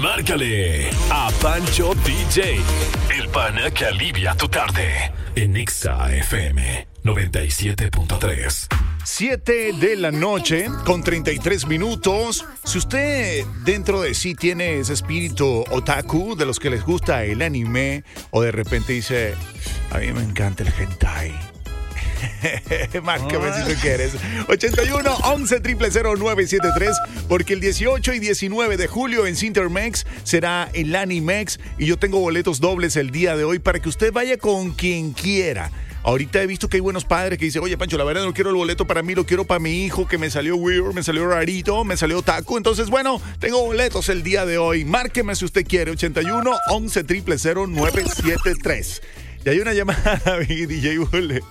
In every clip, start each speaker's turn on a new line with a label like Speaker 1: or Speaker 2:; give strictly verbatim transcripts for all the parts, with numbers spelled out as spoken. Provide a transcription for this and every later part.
Speaker 1: Márcale a Pancho D J, el pana que alivia tu tarde. En Exa F M noventa y siete punto tres.
Speaker 2: siete de la noche con treinta y tres minutos. Si usted dentro de sí tiene ese espíritu otaku, de los que les gusta el anime, o de repente dice, a mí me encanta el hentai, márcame si tú quieres. ochenta y uno, once, cero cero cero, nueve siete tres. Porque el dieciocho y diecinueve de julio en Cintermex será el Animex. Y yo tengo boletos dobles el día de hoy para que usted vaya con quien quiera. Ahorita he visto que hay buenos padres que dicen, oye, Pancho, la verdad no quiero el boleto para mí, lo quiero para mi hijo, que me salió weird, me salió rarito, me salió taco. Entonces, bueno, tengo boletos el día de hoy. Márqueme si usted quiere. ochenta y uno, once, cero cero cero, nueve siete tres. Y hay una llamada, mi D J Bull.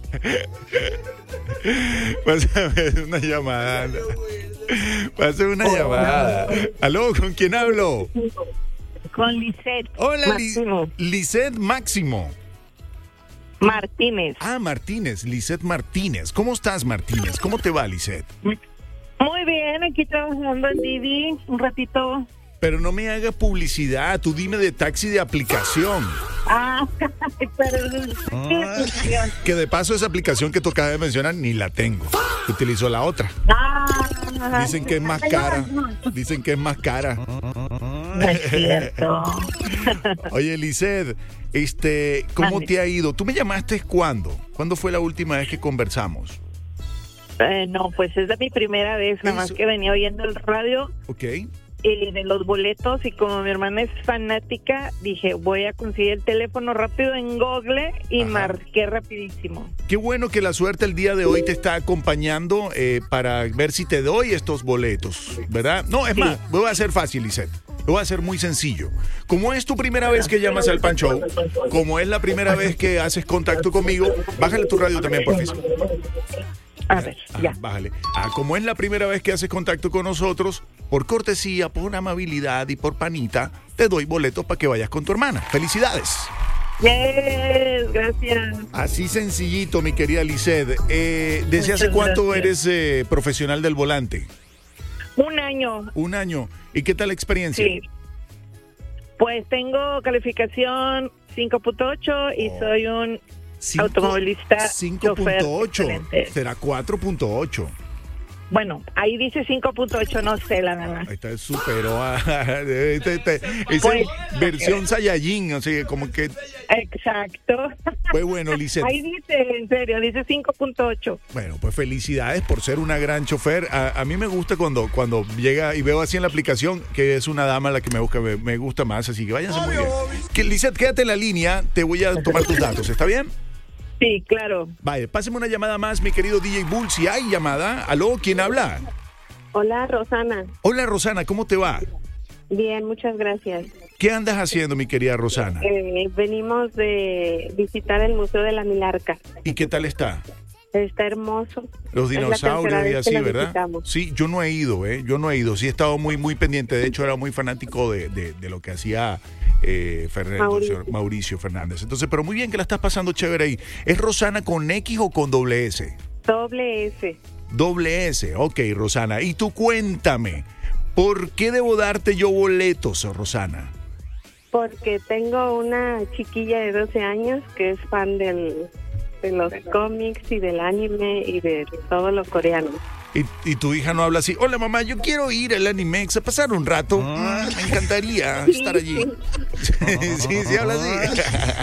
Speaker 2: Pásame una llamada. Pásame una llamada. ¿Aló? ¿Con quién hablo?
Speaker 3: Con Lisette.
Speaker 2: Hola, Li- Lisette Máximo.
Speaker 3: Martínez.
Speaker 2: Ah, Martínez, Lisette Martínez. ¿Cómo estás, Martínez? ¿Cómo te va, Lisette?
Speaker 3: Muy bien, aquí trabajando en Didi un ratito.
Speaker 2: Pero no me haga publicidad, tú dime de taxi de aplicación.
Speaker 3: Ah, pero...
Speaker 2: Ah, que de paso esa aplicación que tú acabas de mencionar ni la tengo. Utilizo la otra.
Speaker 3: Ah,
Speaker 2: Dicen que es más cara. Dicen que es más cara.
Speaker 3: No es cierto.
Speaker 2: Oye, Lisette, este, ¿cómo
Speaker 3: Mande.
Speaker 2: te ha ido? ¿Tú me llamaste cuándo? ¿Cuándo fue la última vez que conversamos?
Speaker 3: Eh, no, pues es de mi primera vez, nada más
Speaker 2: Eso.
Speaker 3: que venía oyendo el radio
Speaker 2: Ok.
Speaker 3: y de los boletos, y como mi hermana es fanática, dije, voy a conseguir el teléfono rápido en Google y
Speaker 2: Ajá.
Speaker 3: marqué rapidísimo.
Speaker 2: Qué bueno que la suerte el día de hoy te está acompañando eh, para ver si te doy estos boletos, ¿verdad? No, es
Speaker 3: Sí.
Speaker 2: más, lo voy a hacer fácil, Lisette. Lo voy a hacer muy sencillo. Como es tu primera vez que llamas al Pan Show, como es la primera vez que haces contacto conmigo, bájale tu radio también, por favor.
Speaker 3: A ver,
Speaker 2: Ah,
Speaker 3: ya.
Speaker 2: bájale. Ah, como es la primera vez que haces contacto con nosotros, por cortesía, por amabilidad y por panita, te doy boletos para que vayas con tu hermana. ¡Felicidades!
Speaker 3: Yes, gracias.
Speaker 2: Así sencillito, mi querida Lisette. Eh, ¿Desde
Speaker 3: Muchas
Speaker 2: hace cuánto
Speaker 3: gracias.
Speaker 2: eres eh, profesional del volante?
Speaker 3: Un año.
Speaker 2: Un año. ¿Y qué tal la experiencia?
Speaker 3: Sí. Pues tengo calificación cinco punto ocho y
Speaker 2: Oh.
Speaker 3: soy un
Speaker 2: Cinco-
Speaker 3: automovilista
Speaker 2: cinco
Speaker 3: chofer
Speaker 2: punto ocho.
Speaker 3: excelente.
Speaker 2: Será cuatro punto ocho.
Speaker 3: Bueno, ahí dice cinco punto ocho, no sé, la verdad.
Speaker 2: Ahí está, superó a... este- este- Esa
Speaker 3: Pues,
Speaker 2: versión Saiyajin, o sea, como que...
Speaker 3: Exacto.
Speaker 2: Pues bueno, Lisette.
Speaker 3: Ahí dice, en serio, dice cinco punto ocho.
Speaker 2: Bueno, pues felicidades por ser una gran chofer. A, a mí me gusta cuando, cuando llega y veo así en la aplicación que es una dama la que me busca, me, me gusta más, así que váyanse muy bien. Que, Lisette, quédate en la línea, te voy a tomar tus datos, ¿está bien?
Speaker 3: Sí, claro.
Speaker 2: Vaya, páseme una llamada más, mi querido D J Bull, si hay llamada. ¿Aló? ¿Quién habla?
Speaker 4: Hola, Rosana.
Speaker 2: Hola, Rosana, ¿cómo te va?
Speaker 4: Bien, muchas gracias.
Speaker 2: ¿Qué andas haciendo, mi querida Rosana?
Speaker 4: Eh, venimos de visitar el Museo de la Milarca.
Speaker 2: ¿Y qué tal está?
Speaker 4: Está hermoso.
Speaker 2: Los
Speaker 4: Es la
Speaker 2: dinosaurios
Speaker 4: tercera
Speaker 2: y
Speaker 4: vez que
Speaker 2: así,
Speaker 4: lo
Speaker 2: ¿verdad?
Speaker 4: visitamos.
Speaker 2: Sí, yo no he ido, ¿eh? Yo no he ido. Sí he estado muy, muy pendiente. De hecho, era muy fanático de, de, de lo que hacía eh, Fernando,
Speaker 4: Mauricio.
Speaker 2: señor Mauricio Fernández. Entonces, pero muy bien que la estás pasando chévere ahí. ¿Es Rosana con X o con doble S?
Speaker 4: Doble S.
Speaker 2: Doble S, ok, Rosana. Y tú cuéntame, ¿por qué debo darte yo boletos, Rosana?
Speaker 4: Porque tengo una chiquilla de doce años que es fan del, de los cómics y del anime y de todo lo coreano.
Speaker 2: Y, y tu hija no habla así, hola mamá, yo quiero ir al Animex a pasar un rato. Mm, me encantaría estar allí. Sí, sí, habla así.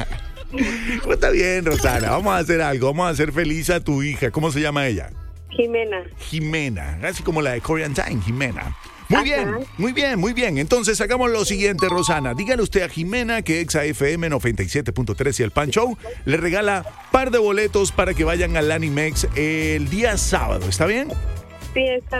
Speaker 2: Pues está bien, Rosana, vamos a hacer algo, vamos a hacer feliz a tu hija. ¿Cómo se llama ella?
Speaker 4: Jimena.
Speaker 2: Jimena, así como la de Korean Time, Jimena. Muy
Speaker 4: Ajá.
Speaker 2: bien, muy bien, muy bien. Entonces hagamos lo siguiente, Rosana. Dígale usted a Jimena que Exa F M noventa y siete punto tres y el Pan Show le regala par de boletos para que vayan al Animex el día sábado. ¿Está bien?
Speaker 4: Sí, está